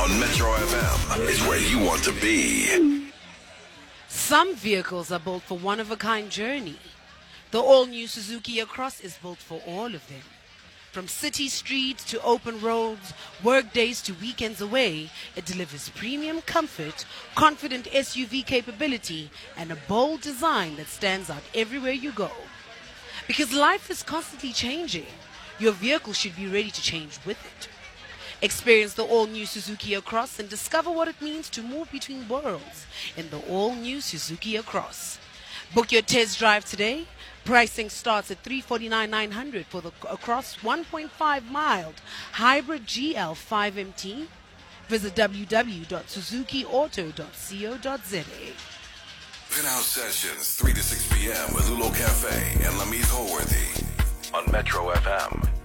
on Metro FM is where you want to be. Some vehicles are built for one-of-a-kind journey. The all-new Suzuki Across is built for all of them. From city streets to open roads, work days to weekends away, it delivers premium comfort, confident SUV capability, and a bold design that stands out everywhere you go. Because life is constantly changing, your vehicle should be ready to change with it. Experience the all-new Suzuki Across and discover what it means to move between worlds in the all-new Suzuki Across. Book your test drive today. Pricing starts at $349,900 for the Across 1.5 mild hybrid GL 5MT. Visit www.suzukiauto.co.za. Penthouse Sessions, 3 to 6 p.m. with Lulo Cafe and Lamise Holworthy on Metro FM.